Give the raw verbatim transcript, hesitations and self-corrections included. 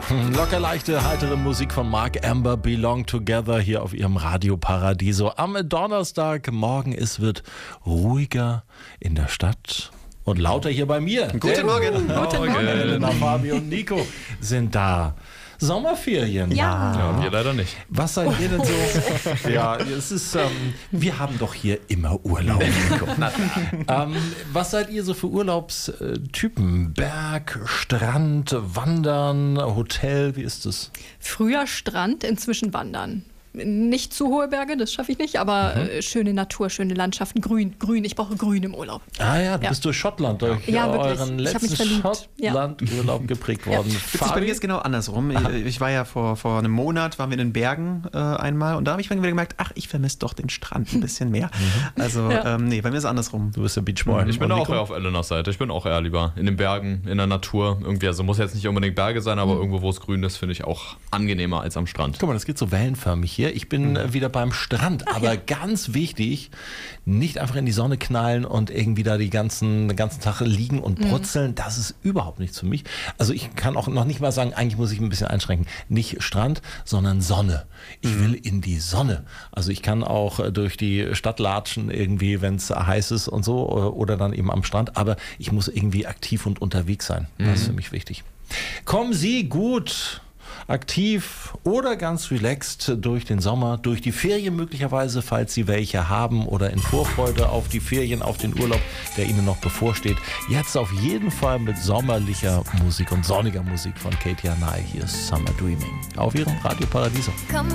Locker leichte, heitere Musik von Mark Amber, Belong Together hier auf ihrem Radio Paradiso. Am Donnerstagmorgen, es wird ruhiger in der Stadt und lauter hier bei mir. Guten Morgen. Guten Morgen. Elena, Fabi und Nico sind da. Sommerferien. Ja. Ja, wir leider nicht. Was seid ihr denn so? Ja, es ist, ähm, wir haben doch hier immer Urlaub, Nico. ähm, was seid ihr so für Urlaubstypen? Berg, Strand, Wandern, Hotel, wie ist es? Früher Strand, inzwischen Wandern. Nicht zu hohe Berge, das schaffe ich nicht, aber mhm. äh, schöne Natur, schöne Landschaften, grün, grün. Ich brauche grün im Urlaub. Ah ja, du ja. bist durch Schottland, durch ja, euren letzten Schottland-Urlaub ja. geprägt worden. Ja. Bei mir ist genau andersrum. Aha. Ich war ja vor, vor einem Monat, waren wir in den Bergen äh, einmal und da habe ich dann wieder gemerkt, ach, ich vermisse doch den Strand ein bisschen mehr. Mhm. Also, ja. ähm, nee, bei mir ist es andersrum. Du bist der Beachboy. Ich bin auch eher auf Elenas Seite. Ich bin auch eher lieber in den Bergen, in der Natur. Irgendwie, also muss jetzt nicht unbedingt Berge sein, aber mhm. irgendwo, wo es grün ist, finde ich auch angenehmer als am Strand. Guck mal, das geht so wellenförmig hier. Ich bin mhm. wieder beim Strand, Ach, aber ja. ganz wichtig, nicht einfach in die Sonne knallen und irgendwie da die ganzen, den ganzen Tag liegen und brutzeln, mhm. das ist überhaupt nichts für mich. Also ich kann auch noch nicht mal sagen, eigentlich muss ich ein bisschen einschränken, nicht Strand, sondern Sonne. Ich mhm. will in die Sonne. Also ich kann auch durch die Stadt latschen irgendwie, wenn es heiß ist und so oder dann eben am Strand, aber ich muss irgendwie aktiv und unterwegs sein. Das mhm. ist für mich wichtig. Kommen Sie gut aktiv oder ganz relaxed durch den Sommer, durch die Ferien möglicherweise, falls Sie welche haben oder in Vorfreude auf die Ferien, auf den Urlaub, der Ihnen noch bevorsteht. Jetzt auf jeden Fall mit sommerlicher Musik und sonniger Musik von Katie Hanay. Hier ist Summer Dreaming auf Ihrem Radio Paradiso.